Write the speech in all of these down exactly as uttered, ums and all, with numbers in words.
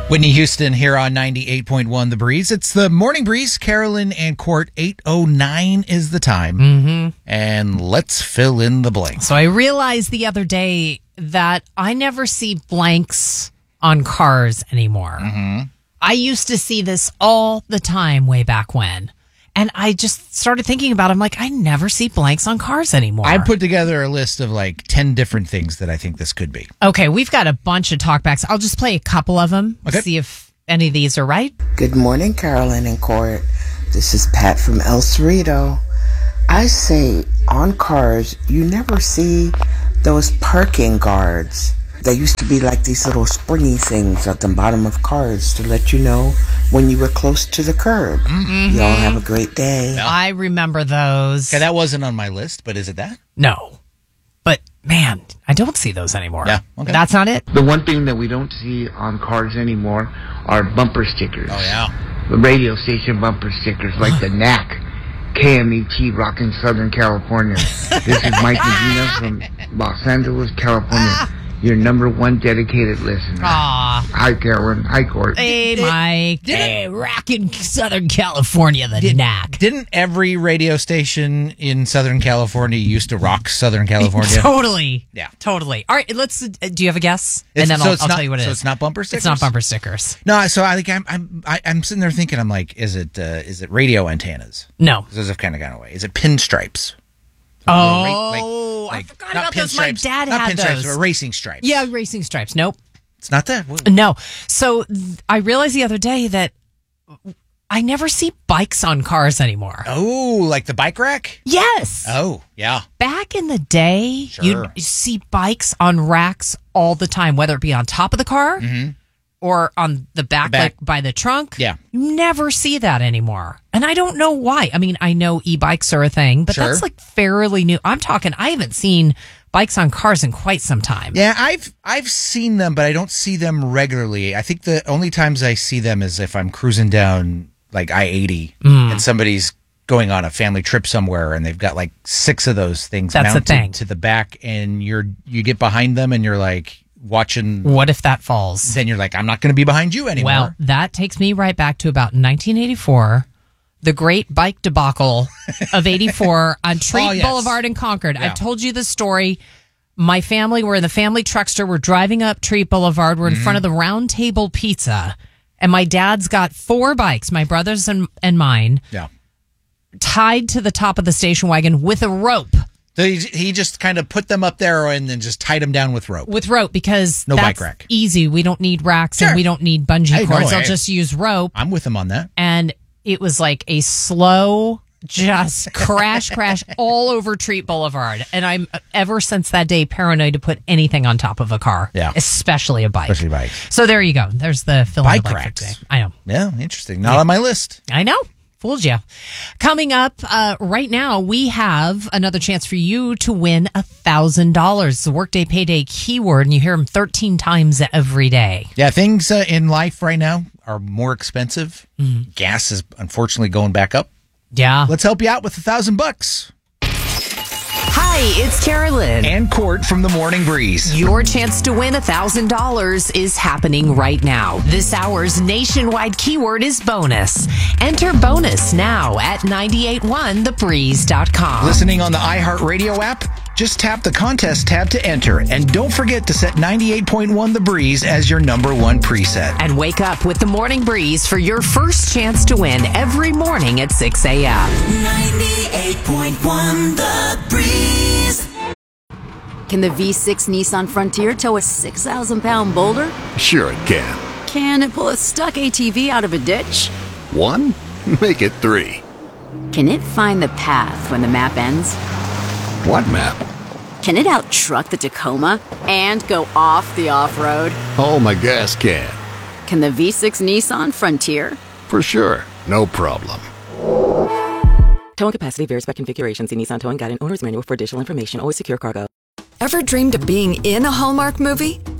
Whitney Houston here on ninety-eight point one The Breeze. It's the Morning Breeze. Carolyn and Court, eight oh nine is the time. Mm-hmm. And let's fill in the blanks. So I realized the other day that I never see blanks on cars anymore. Mm-hmm. I used to see this all the time way back when. And I just started thinking about it. I'm like, I never see blanks on cars anymore. I put together a list of like ten different things that I think this could be. Okay, we've got a bunch of talkbacks. I'll just play a couple of them, okay. See if any of these are right. Good morning, Carolyn and Court. This is Pat from El Cerrito. I say on cars, you never see those parking guards. They used to be like these little springy things at the bottom of cars to let you know when you were close to the curb. Mm-hmm. Y'all have a great day. Yeah. I remember those. Okay, that wasn't on my list, but is it that? No. But, man, I don't see those anymore. Yeah, okay. That's not it. The one thing that we don't see on cars anymore are bumper stickers. Oh, yeah. The radio station bumper stickers, like the N A C, K M E T, rockin' Southern California. This is Mike Medina from Los Angeles, California. Your number one dedicated listener. Aw. Hi, Carolyn. Hi, Court. Hey, Mike. Did it- hey, rockin' Southern California, the Did, N A C. Didn't every radio station in Southern California used to rock Southern California? Totally. Yeah. Totally. All right, let's. Uh, do you have a guess? It's- and then so I'll, it's I'll not- tell you what it is. so it's not bumper stickers? It's not bumper stickers. No, so I think I'm I'm I- I'm sitting there thinking, I'm like, is it uh, is it radio antennas? No. Those have kind of gone away. Is it pinstripes? Oh, Like- I forgot not about those. My pinstripes- dad not had pinstripes, those. but racing stripes. Yeah, racing stripes. Nope. It's not that. What- No. So th- I realized the other day that I never see bikes on cars anymore. Oh, like the bike rack? Yes. Oh, yeah. Back in the day, Sure. you'd see bikes on racks all the time, whether it be on top of the car Mm-hmm. or on the back, The back. like by the trunk. Yeah. You never see that anymore. And I don't know why. I mean, I know e-bikes are a thing, but Sure. that's like fairly new. I'm talking, I haven't seen bikes on cars in quite some time. Yeah, I've I've seen them, but I don't see them regularly. I think the only times I see them is if I'm cruising down like I eighty Mm. and somebody's going on a family trip somewhere and they've got like six of those things That's the mounted thing. to the back, and you're you get behind them and you're like watching. What if that falls? Then you're like, I'm not going to be behind you anymore. Well, that takes me right back to about nineteen eighty-four, the great bike debacle of eighty-four on Treat Oh, yes. Boulevard in Concord. Yeah. I've told you the story. My family were in the family truckster. We're driving up Treat Boulevard. We're in Mm-hmm. front of the Round Table Pizza. And my dad's got four bikes, my brother's and, and mine, Yeah. tied to the top of the station wagon with a rope. So he, he just kind of put them up there and then just tied them down with rope. With rope, because No that's bike rack. easy. We don't need racks Sure. and we don't need bungee Hey, no, cords. I'll hey. just use rope. I'm with him on that. And it was like a slow, just crash, crash all over Treat Boulevard. And I'm ever since that day paranoid to put anything on top of a car, Yeah. especially a bike. Especially bikes. So there you go. There's the fill in the Bike blank for racks. today. I know. Yeah, interesting. Not on my list. I know. Fooled you. Coming up uh, right now, we have another chance for you to win one thousand dollars. It's a Workday Payday keyword, and you hear them thirteen times every day. Yeah, things uh, in life right now are more expensive. Mm-hmm. Gas is unfortunately going back up. Yeah. Let's help you out with a thousand bucks. Hi, it's Carolyn. And Court from the Morning Breeze. Your chance to win one thousand dollars is happening right now. This hour's nationwide keyword is bonus. Enter bonus now at nine eight one the breeze dot com. Listening on the iHeartRadio app? Just tap the contest tab to enter. And don't forget to set ninety-eight point one The Breeze as your number one preset. And wake up with the Morning Breeze for your first chance to win every morning at six a.m. ninety-eight point one The Breeze. Can the V six Nissan Frontier tow a six thousand pound boulder? Sure it can. Can it pull a stuck A T V out of a ditch? One? Make it three. Can it find the path when the map ends? What map? Can it out-truck the Tacoma and go off the off-road? Oh, my gas can. Can the V six Nissan Frontier? For sure. No problem. Towing capacity varies by configuration. See Nissan Towing Guide and Owner's Manual for additional information. Always secure cargo. Ever dreamed of being in a Hallmark movie?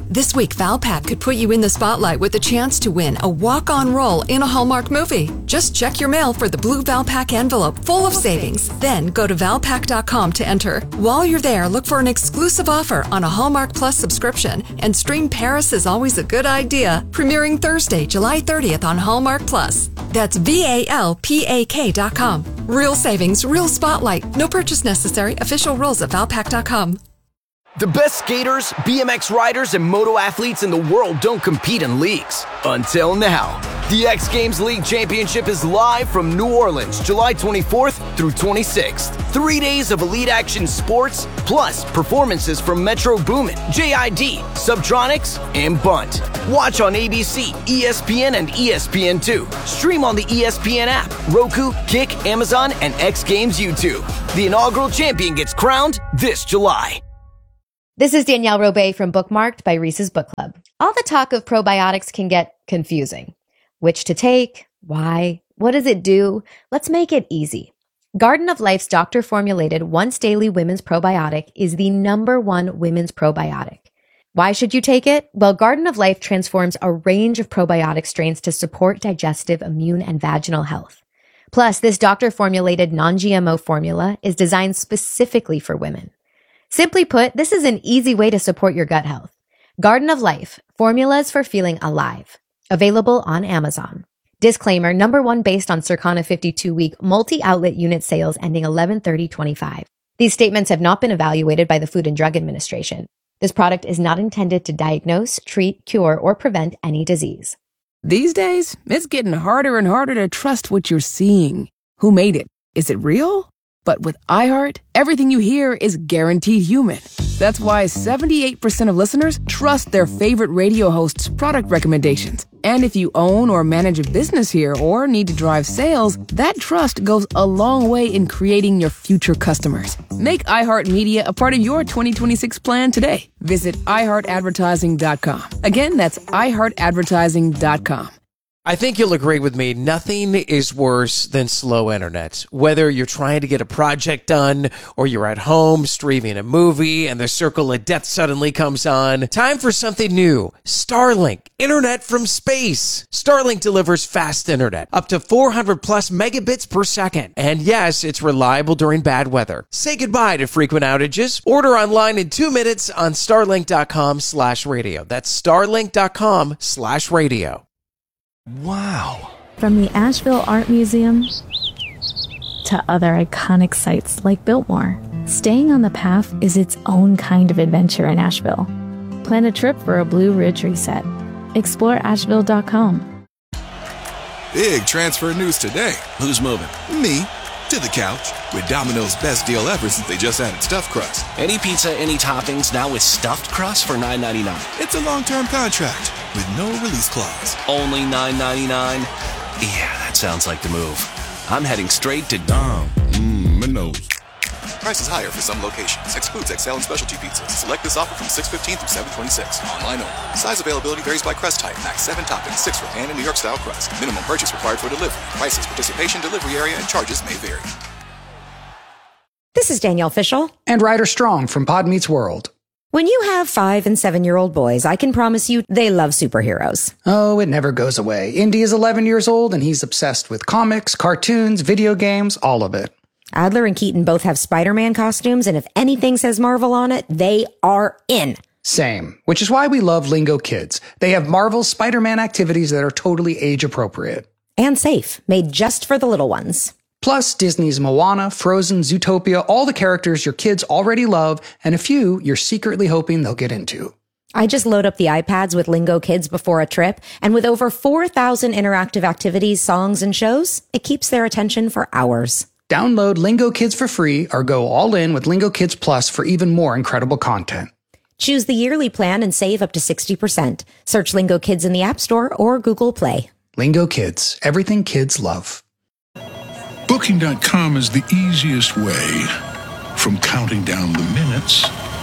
This week, Valpak could put you in the spotlight with a chance to win a walk-on role in a Hallmark movie. Just check your mail for the blue Valpak envelope full of savings. Then go to valpak dot com to enter. While you're there, look for an exclusive offer on a Hallmark Plus subscription and stream Paris is Always a Good Idea, premiering Thursday, July thirtieth on Hallmark Plus. That's V A L P A K dot com. Real savings, real spotlight. No purchase necessary. Official rules at valpak dot com. The best skaters, B M X riders, and moto athletes in the world don't compete in leagues. Until now. The X Games League Championship is live from New Orleans, July twenty-fourth through twenty-sixth. Three days of elite action sports, plus performances from Metro Boomin, J I D, Subtronics, and Bunt. Watch on A B C, E S P N, and E S P N two. Stream on the E S P N app, Roku, Kick, Amazon, and X Games YouTube. The inaugural champion gets crowned this July. This is Danielle Robay from Bookmarked by Reese's Book Club. All the talk of probiotics can get confusing. Which to take? Why? What does it do? Let's make it easy. Garden of Life's doctor-formulated once-daily women's probiotic is the number one women's probiotic. Why should you take it? Well, Garden of Life transforms a range of probiotic strains to support digestive, immune, and vaginal health. Plus, this doctor-formulated non-G M O formula is designed specifically for women. Simply put, this is an easy way to support your gut health. Garden of Life, formulas for feeling alive. Available on Amazon. Disclaimer, number one based on Circana fifty-two week multi-outlet unit sales ending eleven thirty twenty-five. These statements have not been evaluated by the Food and Drug Administration. This product is not intended to diagnose, treat, cure, or prevent any disease. These days, it's getting harder and harder to trust what you're seeing. Who made it? Is it real? But with iHeart, everything you hear is guaranteed human. That's why seventy-eight percent of listeners trust their favorite radio host's product recommendations. And if you own or manage a business here or need to drive sales, that trust goes a long way in creating your future customers. Make iHeartMedia a part of your twenty twenty-six plan today. Visit i heart advertising dot com. Again, that's i heart advertising dot com. I think you'll agree with me. Nothing is worse than slow internet. Whether you're trying to get a project done or you're at home streaming a movie and the circle of death suddenly comes on. Time for something new. Starlink. Internet from space. Starlink delivers fast internet. Up to four hundred plus megabits per second. And yes, it's reliable during bad weather. Say goodbye to frequent outages. Order online in two minutes on starlink.com slash radio. That's starlink.com slash radio. Wow. From the Asheville Art Museum to other iconic sites like Biltmore, staying on the path is its own kind of adventure in Asheville. Plan a trip for a Blue Ridge reset. Explore asheville dot com. Big transfer news today. Who's moving? Me. To the couch. With Domino's best deal ever since they just added stuffed crust. Any pizza, any toppings, now with stuffed crust for nine ninety-nine. It's a long-term contract with no release clause. Only nine ninety-nine? Yeah, that sounds like the move. I'm heading straight to Dom. Mmm, Minos. Prices higher for some locations. Excludes X L and specialty pizzas. Select this offer from six fifteen through seven twenty-six. Online only. Size availability varies by crust type. Max seven toppings, six for pan and New York style crust. Minimum purchase required for delivery. Prices, participation, delivery area, and charges may vary. This is Danielle Fishel. And Ryder Strong from Pod Meets World. When you have five and seven-year-old boys, I can promise you they love superheroes. Oh, it never goes away. Indy is eleven years old, and he's obsessed with comics, cartoons, video games, all of it. Adler and Keaton both have Spider-Man costumes, and if anything says Marvel on it, they are in. Same, which is why we love Lingo Kids. They have Marvel's Spider-Man activities that are totally age-appropriate. And safe, made just for the little ones. Plus, Disney's Moana, Frozen, Zootopia, all the characters your kids already love, and a few you're secretly hoping they'll get into. I just load up the iPads with Lingo Kids before a trip, and with over four thousand interactive activities, songs, and shows, it keeps their attention for hours. Download Lingo Kids for free or go all in with Lingo Kids Plus for even more incredible content. Choose the yearly plan and save up to sixty percent. Search Lingo Kids in the App Store or Google Play. Lingo Kids, everything kids love. Booking dot com is the easiest way from counting down the minutes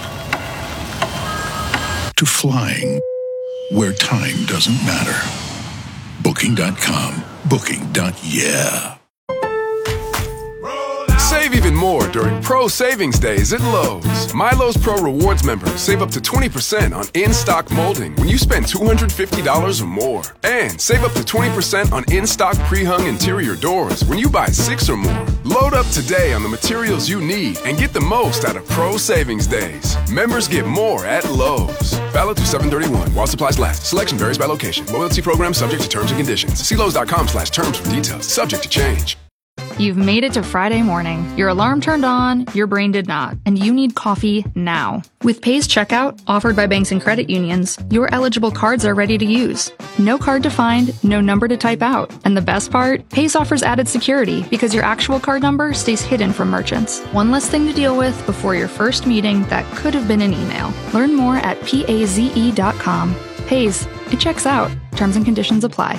to flying where time doesn't matter. Booking dot com. Booking. Yeah. Save even more during Pro Savings Days at Lowe's. Milo's Pro Rewards members save up to twenty percent on in-stock molding when you spend two hundred fifty dollars or more. And save up to twenty percent on in-stock pre-hung interior doors when you buy six or more. Load up today on the materials you need and get the most out of Pro Savings Days. Members get more at Lowe's. Valid through seven thirty-one while supplies last. Selection varies by location. Loyalty program subject to terms and conditions. See Lowe's.com slash terms for details. Subject to change. You've made it to Friday morning. Your alarm turned on, your brain did not, and you need coffee now. With Paze Checkout, offered by banks and credit unions, your eligible cards are ready to use. No card to find, no number to type out. And the best part? Paze offers added security because your actual card number stays hidden from merchants. One less thing to deal with before your first meeting that could have been an email. Learn more at paze dot com. Paze, it checks out. Terms and conditions apply.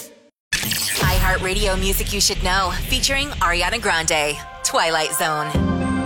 iHeartRadio Music You Should Know, featuring Ariana Grande, Twilight Zone.